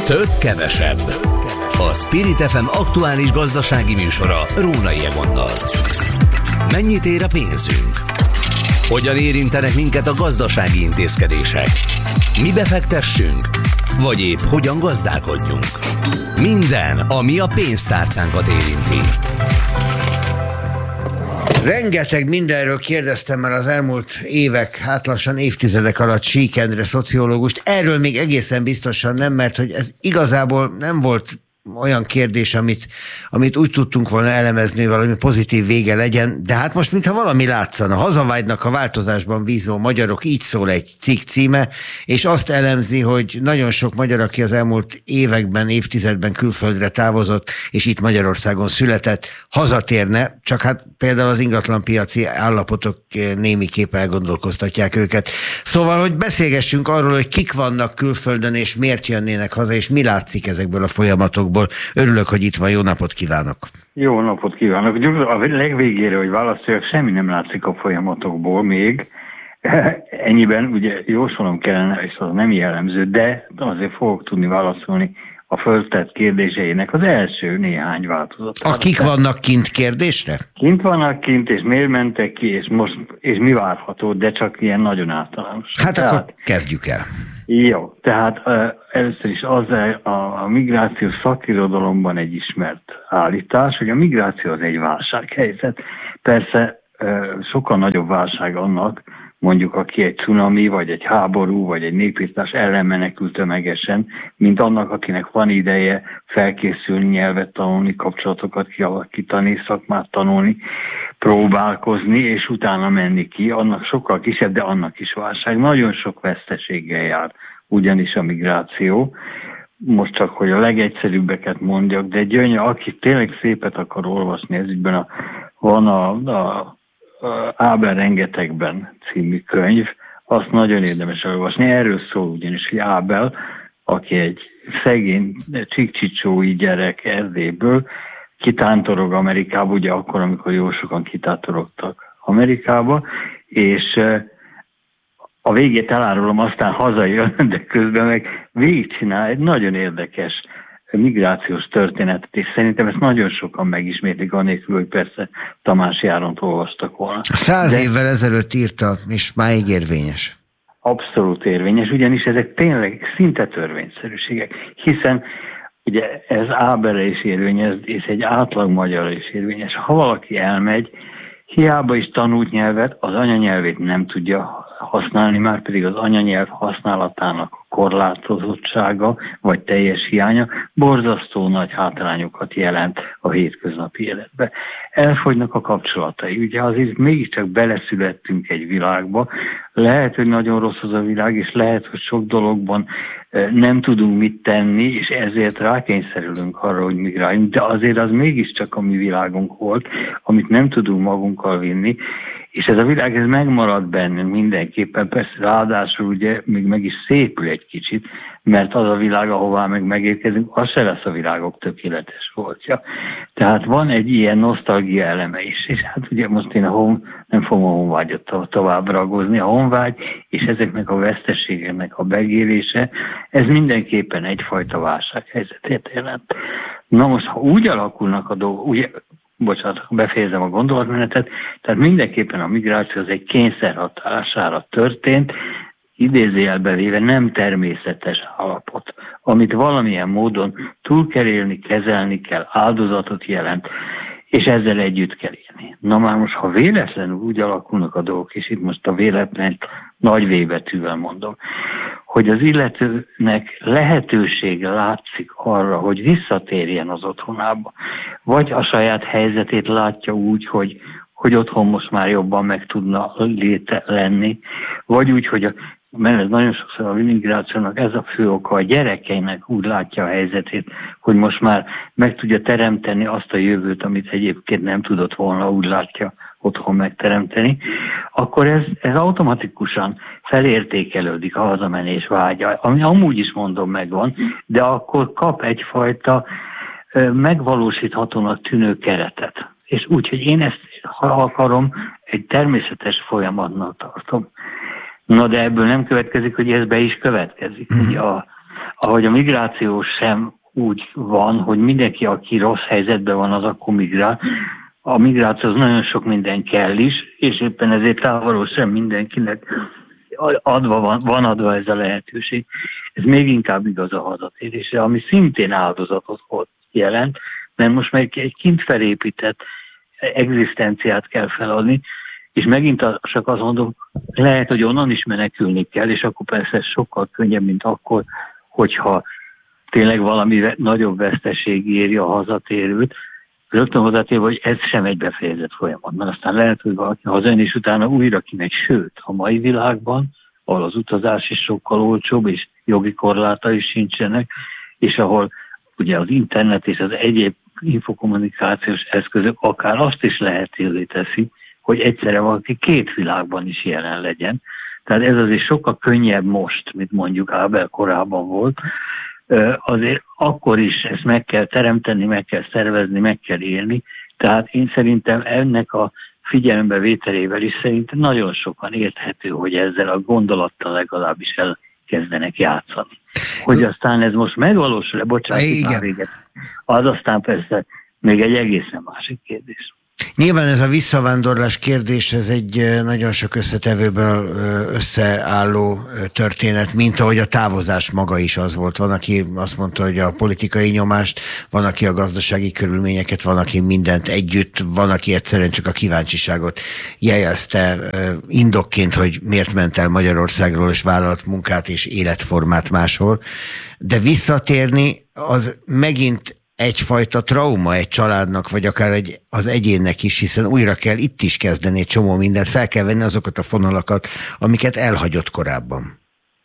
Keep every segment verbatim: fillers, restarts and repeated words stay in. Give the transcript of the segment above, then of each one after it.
Több kevesebb. A Spirit ef em aktuális gazdasági műsora Rónai Egonnal. Mennyit ér a pénzünk? Hogyan érintenek minket a gazdasági intézkedések? Mibe fektessünk? Vagy épp hogyan gazdálkodjunk? Minden, ami a pénztárcánkat érinti. Rengeteg mindenről kérdeztem már az elmúlt évek, hát lassan évtizedek alatt Sík Endre szociológust. Erről még egészen biztosan nem, mert hogy ez igazából nem volt olyan kérdés, amit, amit úgy tudtunk volna elemezni, hogy valami pozitív vége legyen, de hát most mintha valami látszana. Hazavágynak a változásban bízó magyarok, így szól egy cikk címe, és azt elemzi, hogy nagyon sok magyar, aki az elmúlt években, évtizedben külföldre távozott, és itt Magyarországon született, hazatérne, csak hát például az ingatlanpiaci állapotok némiképp elgondolkoztatják őket. Szóval, hogy beszélgessünk arról, hogy kik vannak külföldön, és miért jönnének haza, és mi látszik ezekből a folyamatokból. Örülök, hogy itt van. Jó napot kívánok! Jó napot kívánok! A legvégére, hogy válaszoljak, semmi nem látszik a folyamatokból még. Ennyiben ugye jósolom kellene, és az nem jellemző, de azért fogok tudni válaszolni a föltett kérdéseinek az első néhány változatára. Akik vannak kint kérdésre? Kint vannak kint, és miért mentek ki, és, most, és mi várható, de csak ilyen nagyon általános. Hát tehát, akkor kezdjük el. Jó, tehát uh, először is az a, a migráció szakirodalomban egy ismert állítás, hogy a migráció az egy válsághelyzet. Persze uh, sokkal nagyobb válság annak, mondjuk aki egy cunami, vagy egy háború, vagy egy népírtás ellen menekül tömegesen, mint annak, akinek van ideje felkészülni, nyelvet tanulni, kapcsolatokat kialakítani, szakmát tanulni, próbálkozni, és utána menni ki. Annak sokkal kisebb, de annak is válság. Nagyon sok veszteséggel jár ugyanis a migráció. Most csak, hogy a legegyszerűbbeket mondjak, de gyönyör, aki tényleg szépet akar olvasni, ez ügyben a, van a, a Ábel rengetegben című könyv, azt nagyon érdemes olvasni. Erről szól ugyanis, hogy Ábel, aki egy szegény csíkcsicsói gyerek Erdélyből, kitántorog Amerikába, ugye akkor, amikor jó sokan kitántorogtak Amerikába, és a végét elárulom, aztán hazajön, de közben meg végigcsinál egy nagyon érdekes migrációs történetet, és szerintem ezt nagyon sokan megismétlik, anélkül, hogy persze Tamás Járont olvastak volna. Száz De évvel ezelőtt írta, és máig érvényes. Abszolút érvényes, ugyanis ezek tényleg szinte törvényszerűségek, hiszen ugye ez Ábelre is érvényes, és egy átlag magyarra is érvényes. Ha valaki elmegy, hiába is tanult nyelvet, az anyanyelvét nem tudja használni, már pedig az anyanyelv használatának korlátozottsága, vagy teljes hiánya borzasztó nagy hátrányokat jelent a hétköznapi életbe. Elfogynak a kapcsolatai. Ugye azért mégiscsak beleszülettünk egy világba, lehet, hogy nagyon rossz az a világ, és lehet, hogy sok dologban nem tudunk mit tenni, és ezért rákényszerülünk arra, hogy migráljunk, de azért az mégiscsak a mi világunk volt, amit nem tudunk magunkkal vinni, és ez a világ, ez megmarad bennünk mindenképpen, persze ráadásul ugye még meg is szépül egy kicsit, mert az a világ, ahová meg megérkezünk, az se lesz a világok tökéletes voltja. Tehát van egy ilyen nosztalgia eleme is, és hát ugye most én a hon, nem fogom a honvágyat tovább ragozni, a honvágy és ezeknek a veszteségeknek a megélése, ez mindenképpen egyfajta válsághelyzetet jelent. Na most, ha úgy alakulnak a dolgok, ugye, bocsánat, befejezem a gondolatmenetet, tehát mindenképpen a migráció az egy kényszer hatására történt, idézőjelbe véve nem természetes állapot, amit valamilyen módon túl kell élni, kezelni kell, áldozatot jelent, és ezzel együtt kell élni. Na már most, ha véletlenül úgy alakulnak a dolgok, és itt most a véletlen nagy V betűvel mondom, hogy az illetőnek lehetősége látszik arra, hogy visszatérjen az otthonába, vagy a saját helyzetét látja úgy, hogy, hogy otthon most már jobban meg tudna léte lenni, vagy úgy, hogy a mert ez nagyon sokszor a migrációnak ez a fő oka, a gyerekeinek úgy látja a helyzetét, hogy most már meg tudja teremteni azt a jövőt, amit egyébként nem tudott volna, úgy látja otthon megteremteni, akkor ez, ez automatikusan felértékelődik a hazamenés vágya, ami amúgy is mondom megvan, de akkor kap egyfajta megvalósíthatónak tűnő keretet. És úgy, hogy én ezt, ha akarom, egy természetes folyamatnak tartom. Na de ebből nem következik, hogy ez be is következik. Ugye a, ahogy a migráció sem úgy van, hogy mindenki, aki rossz helyzetben van, az akkor migrál. A migrációhoz nagyon sok minden kell is, és éppen ezért távolról sem mindenkinek adva van, van adva ez a lehetőség. Ez még inkább igaz a hazatérésre, ami szintén áldozatot jelent, mert most meg egy kint felépített egzisztenciát kell feladni, és megint csak azt mondom, lehet, hogy onnan is menekülni kell, és akkor persze sokkal könnyebb, mint akkor, hogyha tényleg valami nagyobb veszteség éri a hazatérőt. Rögtön hozzátérve, hogy ez sem egy befejezett folyamat, mert aztán lehet, hogy valaki hazajön, és utána újra kimegy. Sőt, a mai világban, ahol az utazás is sokkal olcsóbb, és jogi korlátai is sincsenek, és ahol ugye az internet és az egyéb infokommunikációs eszközök akár azt is lehetővé teszi, hogy egyszerre valaki két világban is jelen legyen. Tehát ez azért sokkal könnyebb most, mint mondjuk Ábel korábban volt. Azért akkor is ezt meg kell teremteni, meg kell szervezni, meg kell élni. Tehát én szerintem ennek a figyelembevételével is szerintem nagyon sokan érthető, hogy ezzel a gondolattal legalábbis elkezdenek játszani. Hogy aztán ez most megvalósul-e, bocsánat, már véget, az aztán persze még egy egészen másik kérdés. Nyilván ez a visszavándorlás kérdés, ez egy nagyon sok összetevőből összeálló történet, mint ahogy a távozás maga is az volt. Van, aki azt mondta, hogy a politikai nyomást, van, aki a gazdasági körülményeket, van, aki mindent együtt, van, aki egyszerűen csak a kíváncsiságot jelezte indokként, hogy miért ment el Magyarországról, és vállalt munkát és életformát máshol. De visszatérni az megint egyfajta trauma egy családnak, vagy akár egy, az egyénnek is, hiszen újra kell itt is kezdeni egy csomó mindent, fel kell venni azokat a fonalakat, amiket elhagyott korábban.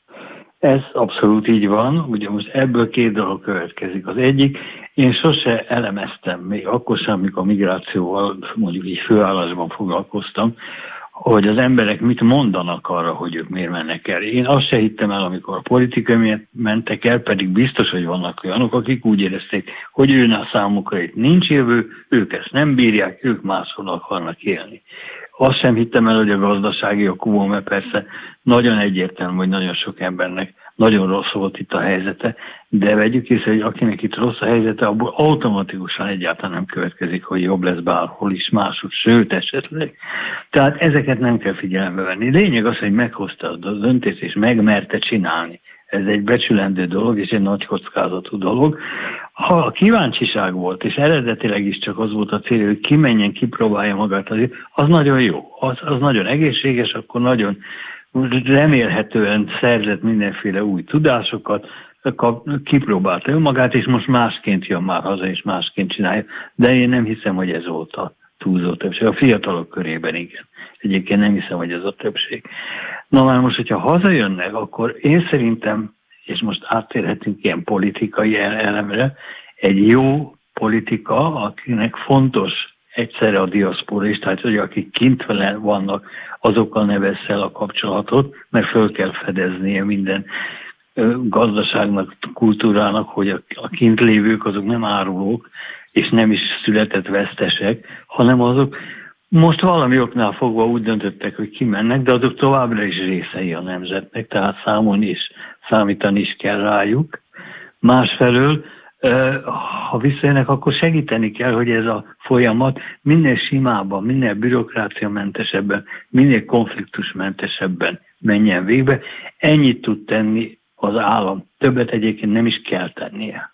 Ez abszolút így van, ugye most ebből két dolog következik. Az egyik, én sose elemeztem, még akkor sem, amikor a migrációval mondjuk így főállásban foglalkoztam, hogy az emberek mit mondanak arra, hogy ők miért mennek el. Én azt se hittem el, amikor a politikai miatt mentek el, pedig biztos, hogy vannak olyanok, akik úgy érezték, hogy őnál számukra itt nincs jövő, ők ezt nem bírják, ők máshol akarnak élni. Azt sem hittem el, hogy a gazdasági okúból, mert persze nagyon egyértelmű, hogy nagyon sok embernek nagyon rossz volt itt a helyzete, de vegyük észre, hogy akinek itt rossz a helyzete, abból automatikusan egyáltalán nem következik, hogy jobb lesz bárhol is máshogy, sőt esetleg. Tehát ezeket nem kell figyelembe venni. Lényeg az, hogy meghozta a döntést és megmerte csinálni. Ez egy becsülendő dolog és egy nagy kockázatú dolog. Ha a kíváncsiság volt, és eredetileg is csak az volt a cél, hogy kimenjen, kipróbálja magát, azért, az nagyon jó, az, az nagyon egészséges, akkor nagyon remélhetően szerzett mindenféle új tudásokat, kipróbálta önmagát, és most másként jön már haza, és másként csinálja. De én nem hiszem, hogy ez volt a túlzó többség. A fiatalok körében igen. Egyébként nem hiszem, hogy ez a többség. Na már most, hogyha hazajönnek, akkor én szerintem, és most áttérhetünk ilyen politikai elemre, egy jó politika, akinek fontos egyszerre a diaszpora is, tehát hogy akik kint vele vannak, azokkal ne vesz el a kapcsolatot, mert föl kell fedeznie minden gazdaságnak, kultúrának, hogy a kint lévők azok nem árulók, és nem is született vesztesek, hanem azok most valami oknál fogva úgy döntöttek, hogy kimennek, de azok továbbra is részei a nemzetnek, tehát számolni is, számítani is kell rájuk. Másfelől, ha visszajönnek, akkor segíteni kell, hogy ez a folyamat minél simábban, minél bürokráciamentesebben, minél konfliktusmentesebben menjen végbe. Ennyit tud tenni az állam. Többet egyébként nem is kell tennie.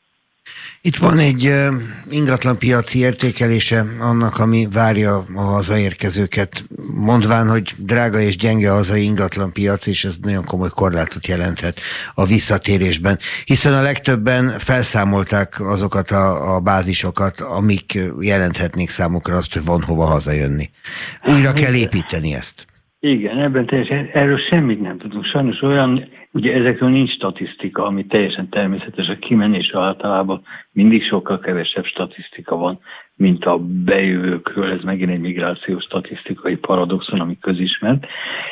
Itt van egy uh, ingatlanpiaci értékelése annak, ami várja a hazaérkezőket, mondván, hogy drága és gyenge a hazai ingatlanpiac, és ez nagyon komoly korlátot jelenthet a visszatérésben. Hiszen a legtöbben felszámolták azokat a, a bázisokat, amik jelenthetnék számukra azt, hogy van hova hazajönni. Újra kell építeni ezt. Igen, ebben teljesen, erről semmit nem tudunk. Sajnos olyan, ugye ezekről nincs statisztika, ami teljesen természetes, a kimenés általában mindig sokkal kevesebb statisztika van, mint a bejövőkről, ez megint egy migrációs statisztikai paradoxon, ami közismert.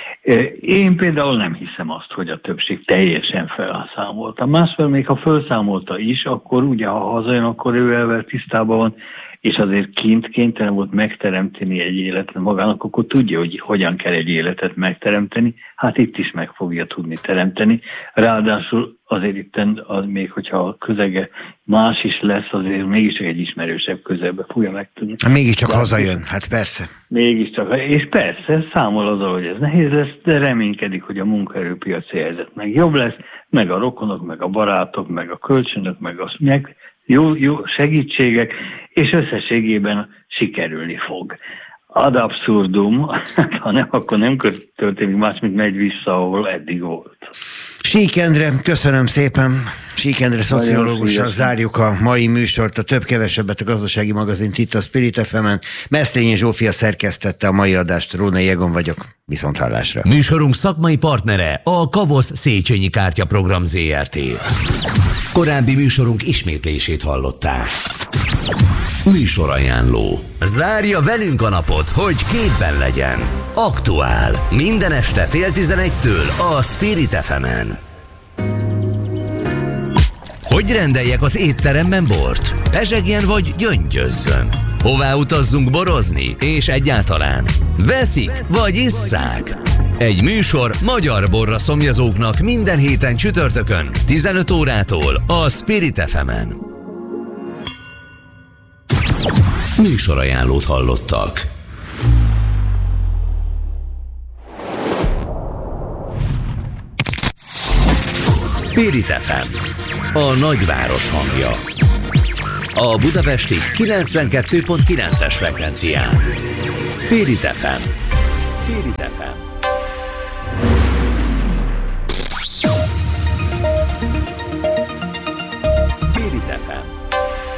Én például nem hiszem azt, hogy a többség teljesen felszámolta. Másfél még ha felszámolta is, akkor ugye ha hazajön, akkor ő elvel tisztában van, és azért kint kénytelen volt megteremteni egy életet magának, akkor tudja, hogy hogyan kell egy életet megteremteni, hát itt is meg fogja tudni teremteni. Ráadásul azért itt, az még hogyha a közege más is lesz, azért mégiscsak egy ismerősebb közelbe fogja megtudni. Mégiscsak hazajön, hát persze. Mégiscsak, és persze számol azzal, hogy ez nehéz lesz, de reménykedik, hogy a munkaerőpiaci helyzet meg jobb lesz, meg a rokonok, meg a barátok, meg a kölcsönök, meg a meg jó, jó segítségek, és összességében sikerülni fog. Ad abszurdum, ha nem, akkor nem történik más, mint megy vissza, ahol eddig volt. Sík Endre, köszönöm szépen. Sík Endre szociológussal zárjuk a mai műsort, a több-kevesebbet a Gazdasági Magazint itt a Spirit ef em-en. Mesztényi Zsófia szerkesztette a mai adást, Rónai Egon vagyok, viszonthallásra. Műsorunk szakmai partnere a Kavosz Széchenyi Kártyaprogram zé er té. Korábbi műsorunk ismétlését hallották. Műsorajánló. Zárja velünk a napot, hogy képben legyen. Aktuál. Minden este fél tizenegytől a Spirit ef em-en. Hogy rendeljek az étteremben bort? Pezsegjen vagy gyöngyözzön? Hová utazzunk borozni? És egyáltalán veszik vagy isszák? Egy műsor magyar borra szomjazóknak minden héten csütörtökön tizenöt órától a Spirit ef em-en. Műsorajánlót hallottak. Spirit ef em, a nagyváros hangja. A budapesti kilencvenkettő pont kilences frekvencián. Spirit ef em. Spirit ef em.